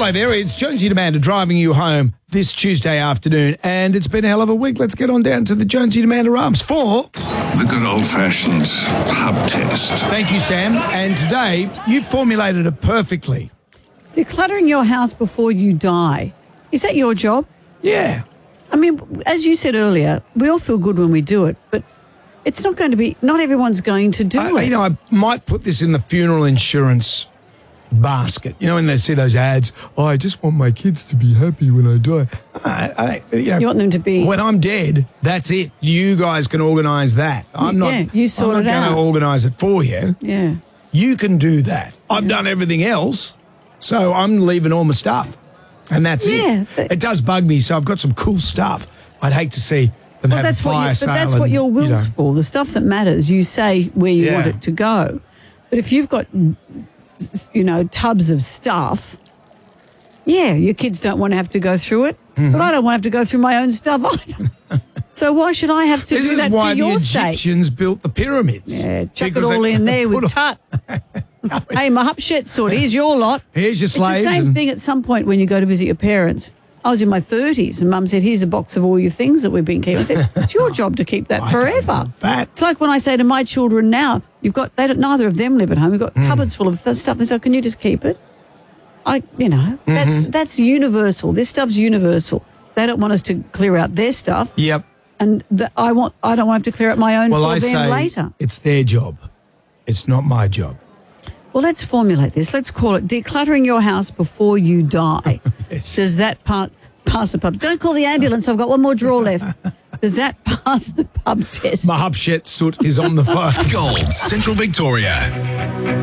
Hello there, it's Jonesy and Amanda driving you home this Tuesday afternoon, and it's been a hell of a week. Let's get on down to the Jonesy and Amanda arms for the good old-fashioned pub test. Thank you, Sam. And today, you formulated it perfectly. Decluttering your house before you die. Is that your job? Yeah. I mean, as you said earlier, we all feel good when we do it, but it's not going to be, not everyone's going to do it. You know, I might put this in the funeral insurance basket. You know, when they see those ads, I just want my kids to be happy when I die. You want them to be... When I'm dead, that's it. You guys can organise that. I'm not you sort it out. I'm not going to organise it for you. Yeah. You can do that. I've done everything else, so I'm leaving all my stuff. And that's it. It does bug me, so I've got some cool stuff. I'd hate to see them have a fire sale. But that's what your will's for. The stuff that matters, you say where you want it to go. But if you've got, tubs of stuff, your kids don't want to have to go through it. Mm-hmm. But I don't want to have to go through my own stuff either. So why should I have to do that for your sake? This is why the Egyptians built the pyramids. Yeah, chuck it all in there with tut. Hey, Mahupshet, here's your lot. Here's your slaves. It's the same thing at some point when you go to visit your parents. I was in my 30s and Mum said, here's a box of all your things that we've been keeping. I said, it's your job to keep that forever. It's like when I say to my children now, neither of them live at home. You've got cupboards full of stuff. They say, can you just keep it? That's universal. This stuff's universal. They don't want us to clear out their stuff. Yep. And I don't want to have to clear out my own for them later. It's their job. It's not my job. Well, let's formulate this. Let's call it decluttering your house before you die. Yes. Does that pass the pub? Don't call the ambulance. I've got one more drawer left. Does that pass the pub test? Mahupshet Soot is on the phone. Gold, Central Victoria.